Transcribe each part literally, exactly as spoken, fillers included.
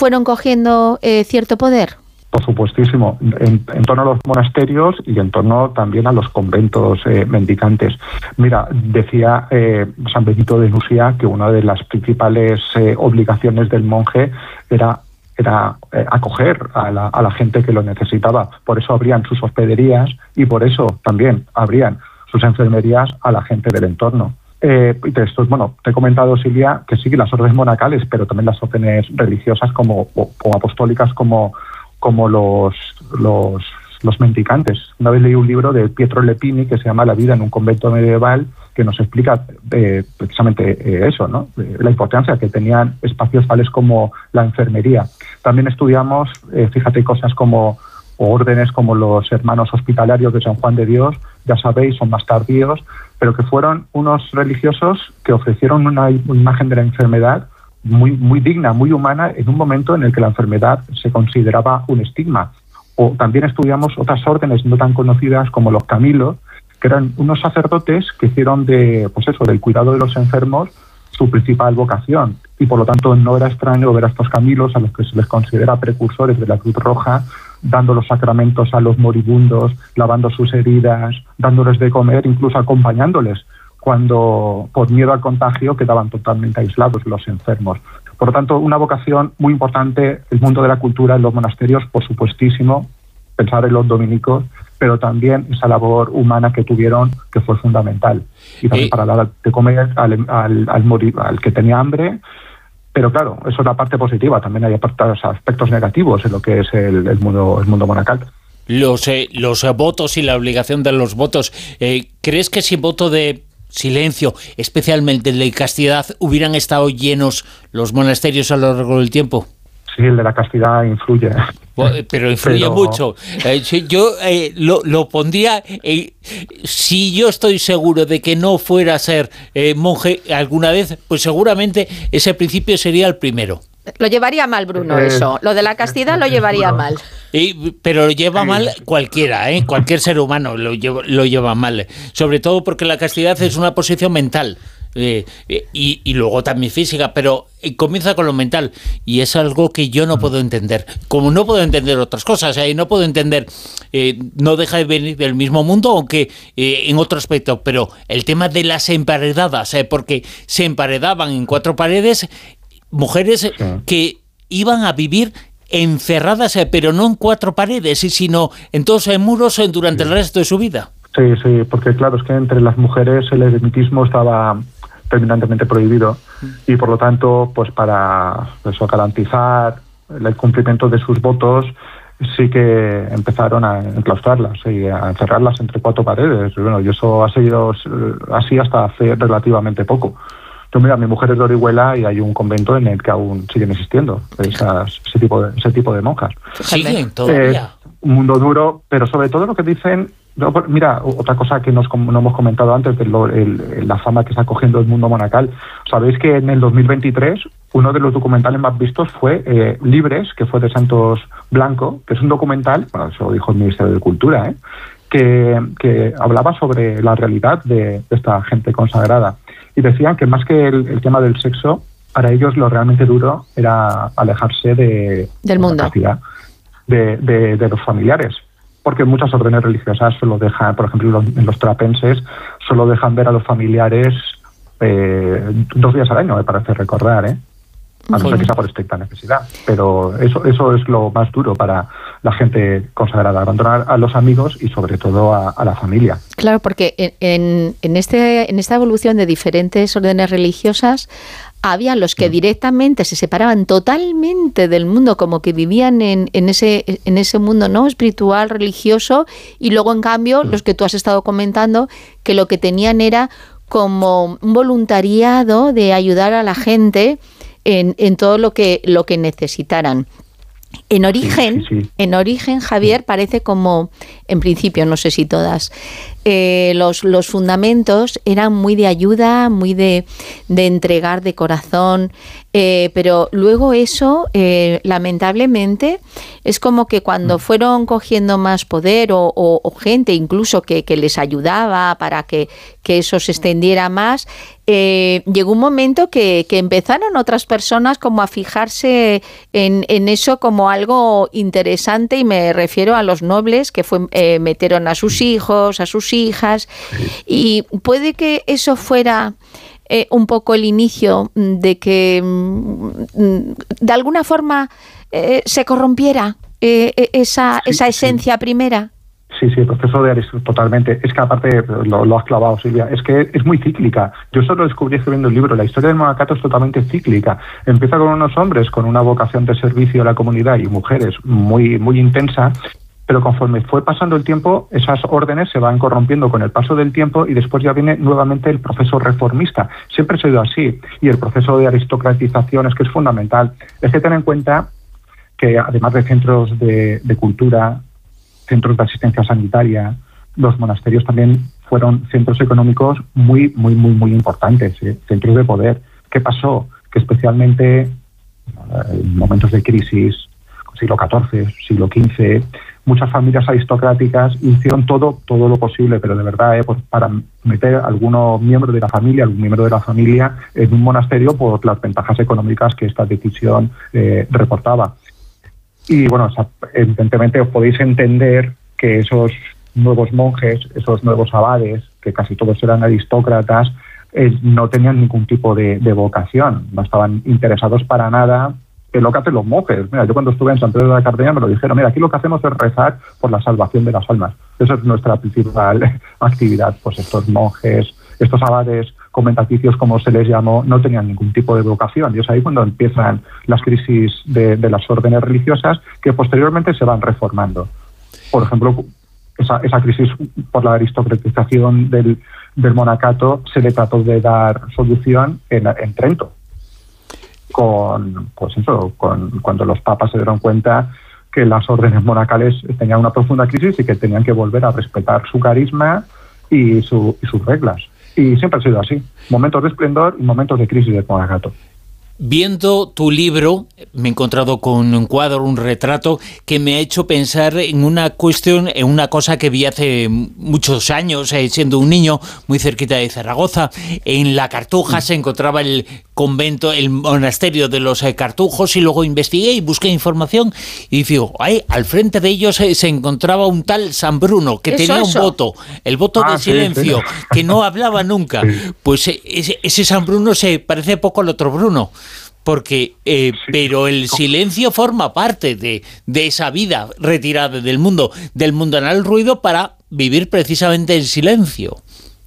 fueron cogiendo eh, cierto poder? Por supuestísimo, en, en torno a los monasterios y en torno también a los conventos eh, mendicantes. Mira, decía eh, San Benito de Nursia que una de las principales eh, obligaciones del monje era era eh, acoger a la, a la gente que lo necesitaba. Por eso abrían sus hospederías y por eso también abrían sus enfermerías a la gente del entorno. Eh, y de esto, bueno, te he comentado, Silvia, que sí, las órdenes monacales, pero también las órdenes religiosas como, o, o apostólicas como, como los, los, los mendicantes. Una vez leí un libro de Pietro Lepini que se llama La vida en un convento medieval, que nos explica eh, precisamente eh, eso, ¿no? Eh, la importancia que tenían espacios tales como la enfermería. También estudiamos, eh, fíjate, cosas como o órdenes como los hermanos hospitalarios de San Juan de Dios, ya sabéis, son más tardíos, pero que fueron unos religiosos que ofrecieron una imagen de la enfermedad muy, muy digna, muy humana, en un momento en el que la enfermedad se consideraba un estigma. O también estudiamos otras órdenes no tan conocidas como los Camilos, que eran unos sacerdotes que hicieron de, pues eso, del cuidado de los enfermos su principal vocación. Y por lo tanto no era extraño ver a estos Camilos, a los que se les considera precursores de la Cruz Roja, dando los sacramentos a los moribundos, lavando sus heridas, dándoles de comer, incluso acompañándoles cuando, por miedo al contagio, quedaban totalmente aislados los enfermos. Por lo tanto, una vocación muy importante, el mundo de la cultura en los monasterios, por supuestísimo, pensar en los dominicos, pero también esa labor humana que tuvieron, que fue fundamental. Y también eh, para dar de comer al, al, al, morir, al que tenía hambre. Pero claro, eso es la parte positiva. También hay aspectos negativos en lo que es el, el mundo el mundo monacal. Los, eh, los votos y la obligación de los votos. Eh, ¿Crees que sin voto de silencio, especialmente el de castidad, hubieran estado llenos los monasterios a lo largo del tiempo? Sí, el de la castidad influye. Pero influye Pero... mucho. Eh, yo eh, lo, lo pondría... Eh, si yo estoy seguro de que no fuera a ser eh, monje alguna vez, pues seguramente ese principio sería el primero. Lo llevaría mal, Bruno, eh, eso. Lo de la castidad lo llevaría bueno. mal. Y, pero lo lleva mal cualquiera, ¿eh? Cualquier ser humano lo lleva, lo lleva mal. Sobre todo porque la castidad es una posición mental. Eh, eh, y, y luego también física, pero eh, comienza con lo mental y es algo que yo no puedo entender, como no puedo entender otras cosas, eh, no puedo entender, eh, no deja de venir del mismo mundo, aunque eh, en otro aspecto, pero el tema de las emparedadas, eh, porque se emparedaban en cuatro paredes mujeres sí. que iban a vivir encerradas, eh, pero no en cuatro paredes, sino en todos los muros eh, durante sí. el resto de su vida. Sí, sí, porque claro, es que entre las mujeres el eremitismo estaba terminantemente prohibido y por lo tanto, pues para eso, garantizar el cumplimiento de sus votos, sí que empezaron a enclaustrarlas y a encerrarlas entre cuatro paredes. Y bueno, y eso ha seguido así hasta hace relativamente poco. Yo, mira, mi mujer es de Orihuela y hay un convento en el que aún siguen existiendo esas, ese tipo de ese tipo de monjas. ¿Siguen todavía? Eh, un mundo duro, pero sobre todo lo que dicen... No, mira, otra cosa que nos, no hemos comentado antes de lo, el, la fama que está cogiendo el mundo monacal. Sabéis que en el dos mil veintitrés uno de los documentales más vistos fue eh, Libres, que fue de Santos Blanco, que es un documental, bueno, eso lo dijo el Ministerio de Cultura, ¿eh? que, que hablaba sobre la realidad de, de esta gente consagrada. Y decían que más que el, el tema del sexo, para ellos lo realmente duro era alejarse de, del mundo, de, de, de los familiares. Porque muchas órdenes religiosas solo dejan, por ejemplo, los, en los trapenses, solo dejan ver a los familiares eh, dos días al año, me parece recordar, ¿eh? A no ser que sea por estricta necesidad. Pero eso eso es lo más duro para la gente consagrada, abandonar a los amigos y sobre todo a, a la familia. Claro, porque en, en, este, en esta evolución de diferentes órdenes religiosas, había los que directamente se separaban totalmente del mundo, como que vivían en, en ese en ese mundo no espiritual, religioso, y luego en cambio los que tú has estado comentando, que lo que tenían era como un voluntariado de ayudar a la gente en, en todo lo que lo que necesitaran. En origen, sí, sí, sí. en origen, Javier, parece como, en principio, no sé si todas, eh, los, los fundamentos eran muy de ayuda, muy de, de entregar de corazón, eh, pero luego eso, eh, lamentablemente, es como que cuando fueron cogiendo más poder o, o, o gente incluso que, que les ayudaba para que, que eso se extendiera más, eh, llegó un momento que, que empezaron otras personas como a fijarse en, en eso como algo interesante, y me refiero a los nobles que fue, eh, metieron a sus hijos, a sus hijas, y puede que eso fuera eh, un poco el inicio de que mm, de alguna forma eh, se corrompiera eh, esa, sí, esa esencia sí. primera. Sí, sí, el proceso de Aristóteles, totalmente. Es que aparte, lo, lo has clavado, Silvia, es que es muy cíclica. Yo solo lo descubrí escribiendo el libro. La historia del monacato es totalmente cíclica. Empieza con unos hombres con una vocación de servicio a la comunidad y mujeres muy, muy intensa, pero conforme fue pasando el tiempo, esas órdenes se van corrompiendo con el paso del tiempo y después ya viene nuevamente el proceso reformista. Siempre ha sido así. Y el proceso de aristocratización es que es fundamental. Es que ten en cuenta que además de centros de, de cultura, centros de asistencia sanitaria, los monasterios también fueron centros económicos muy, muy, muy, muy importantes, ¿eh? Centros de poder. ¿Qué pasó? Que especialmente en momentos de crisis, siglo catorce, siglo quince, muchas familias aristocráticas hicieron todo, todo lo posible, pero de verdad, ¿eh? Pues para meter a alguno miembro de la familia, algún miembro de la familia en un monasterio por las ventajas económicas que esta decisión eh, reportaba. Y bueno, evidentemente os podéis entender que esos nuevos monjes, esos nuevos abades, que casi todos eran aristócratas, eh, no tenían ningún tipo de, de vocación, no estaban interesados para nada en lo que hacen los monjes. Mira, yo cuando estuve en San Pedro de la Cardeña me lo dijeron, mira, aquí lo que hacemos es rezar por la salvación de las almas. Esa es nuestra principal actividad. Pues estos monjes, estos abades comentaticios, como se les llamó, no tenían ningún tipo de vocación. Y es ahí cuando empiezan las crisis de, de las órdenes religiosas, que posteriormente se van reformando. Por ejemplo, esa, esa crisis por la aristocratización del, del monacato se le trató de dar solución en, en Trento. Con, pues eso, con, cuando los papas se dieron cuenta que las órdenes monacales tenían una profunda crisis y que tenían que volver a respetar su carisma y, su, y sus reglas. Y siempre ha sido así, momentos de esplendor y momentos de crisis del monacato. Viendo tu libro, me he encontrado con un cuadro, un retrato, que me ha hecho pensar en una cuestión, en una cosa que vi hace muchos años, eh, siendo un niño, muy cerquita de Zaragoza. En La Cartuja se encontraba el convento, el monasterio de los eh, Cartujos, y luego investigué y busqué información y digo, ay, al frente de ellos eh, se encontraba un tal San Bruno, que tenía un eso? voto, el voto ah, de silencio, sí, sí. que no hablaba nunca. Sí. Pues eh, ese, ese San Bruno se parece poco al otro Bruno. Porque, eh, sí. pero el silencio forma parte de, de esa vida retirada del mundo, del mundanal ruido, para vivir precisamente en silencio.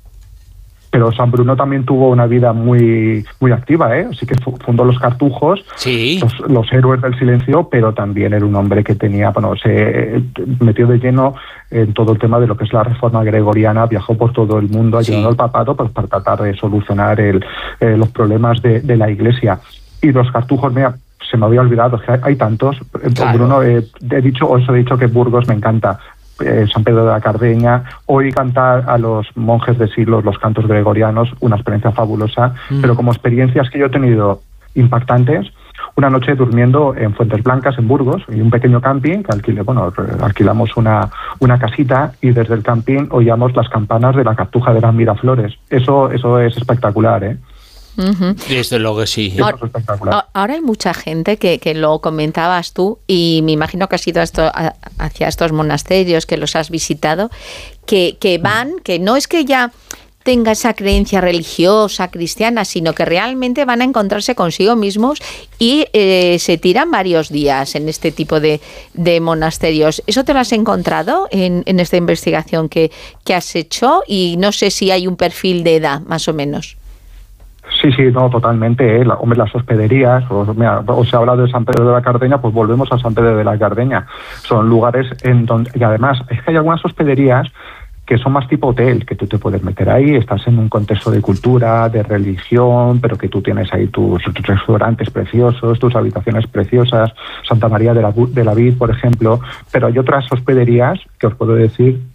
Pero San Bruno también tuvo una vida muy muy activa, ¿eh? Así que fundó los Cartujos, sí. los, los héroes del silencio, pero también era un hombre que tenía, bueno, se metió de lleno en todo el tema de lo que es la reforma gregoriana, viajó por todo el mundo ayudando sí. al papado pues, para tratar de solucionar el, eh, los problemas de, de la Iglesia. Y los Cartujos, mira, se me había olvidado, que hay, hay tantos. Claro. Bruno, eh, he dicho, os he dicho que Burgos me encanta, eh, San Pedro de la Cardeña. Oí cantar a los monjes de siglos los cantos gregorianos, una experiencia fabulosa, mm. pero como experiencias que yo he tenido impactantes, una noche durmiendo en Fuentes Blancas, en Burgos, y un pequeño camping, que alquilé, bueno, alquilamos una, una casita, y desde el camping oíamos las campanas de la Cartuja de las Miraflores. Eso, eso es espectacular, ¿eh? Uh-huh. Desde luego que sí. Ahora, ahora hay mucha gente que, que lo comentabas tú, y me imagino que has ido a esto, a, hacia estos monasterios, que los has visitado, que, que van, que no es que ya tenga esa creencia religiosa, cristiana, sino que realmente van a encontrarse consigo mismos y eh, se tiran varios días en este tipo de, de monasterios. ¿Eso te lo has encontrado en, en esta investigación que, que has hecho? Y no sé si hay un perfil de edad, más o menos. Sí, sí, no, totalmente. ¿eh? La, hombre, las hospederías, os, mira, os he hablado de San Pedro de la Cardeña, pues volvemos a San Pedro de la Cardeña. Son lugares en donde, y además, es que hay algunas hospederías que son más tipo hotel, que tú te puedes meter ahí, estás en un contexto de cultura, de religión, pero que tú tienes ahí tus, tus restaurantes preciosos, tus habitaciones preciosas, Santa María de la, de la Vid, por ejemplo, pero hay otras hospederías que os puedo decir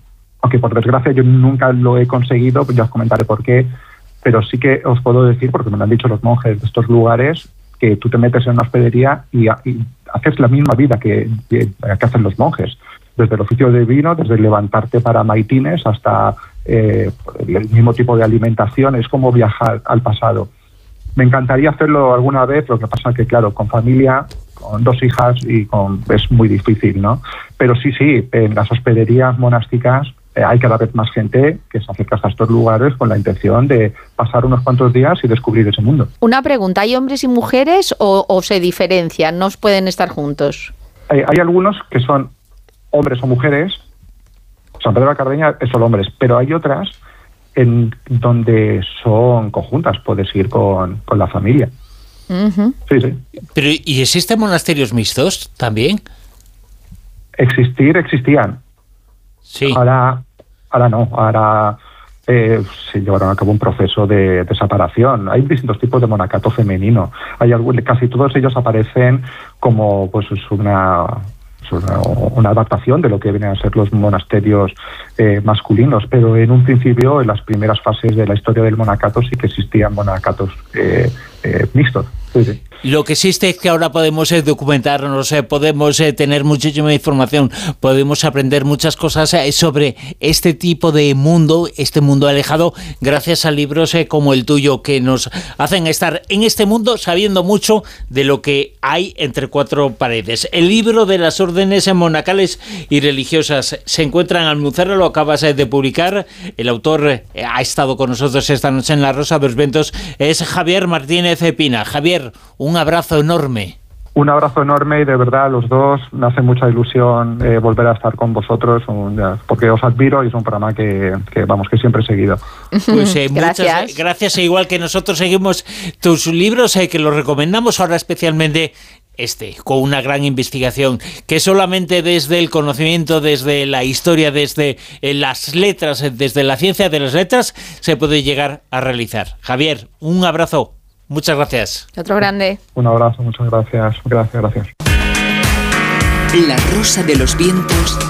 aunque por desgracia yo nunca lo he conseguido, pues ya os comentaré por qué, pero sí que os puedo decir, porque me lo han dicho los monjes de estos lugares, que tú te metes en una hospedería y, y haces la misma vida que, que, que hacen los monjes, desde el oficio de vino, desde levantarte para maitines hasta eh, el mismo tipo de alimentación, es como viajar al pasado. Me encantaría hacerlo alguna vez, lo que pasa que, claro, con familia, con dos hijas, y con es muy difícil, ¿no? Pero sí, sí, en las hospederías monásticas eh, hay cada vez más gente que se acerca hasta estos lugares con la intención de pasar unos cuantos días y descubrir ese mundo. Una pregunta, ¿hay hombres y mujeres o, o se diferencian? ¿No pueden estar juntos? Hay, hay algunos que son hombres o mujeres. San Pedro de la Cardeña es solo hombres, pero hay otras en donde son conjuntas, puedes ir con, con la familia. Uh-huh. Sí, sí. Pero ¿y existen monasterios mixtos también? Existir, existían. Sí. Ahora, ahora no, ahora eh, se llevaron a cabo un proceso de, de separación. Hay distintos tipos de monacato femenino. Hay algún, casi todos ellos aparecen como pues es una... Una, una adaptación de lo que vienen a ser los monasterios eh, masculinos, pero en un principio, en las primeras fases de la historia del monacato, sí que existían monacatos eh, eh, mixtos. Sí, sí. Lo que existe es que ahora podemos eh, documentarnos, eh, podemos eh, tener muchísima información, podemos aprender muchas cosas eh, sobre este tipo de mundo, este mundo alejado, gracias a libros eh, como el tuyo, que nos hacen estar en este mundo sabiendo mucho de lo que hay entre cuatro paredes. El libro de las órdenes monacales y religiosas se encuentra en Almuzara, lo acabas eh, de publicar. El autor eh, ha estado con nosotros esta noche en La Rosa de los Vientos, es Javier Martínez Pina. Javier, un abrazo enorme. Un abrazo enorme y de verdad los dos me hace mucha ilusión eh, volver a estar con vosotros, un, porque os admiro y es un programa que, que vamos que siempre he seguido. Pues eh, gracias. Muchas gracias, e igual que nosotros seguimos tus libros, eh, que los recomendamos ahora especialmente este, con una gran investigación, que solamente desde el conocimiento, desde la historia, desde eh, las letras, eh, desde la ciencia de las letras, se puede llegar a realizar. Javier, un abrazo. Muchas gracias. Otro grande. Un abrazo, muchas gracias. Gracias, gracias. La Rosa de los Vientos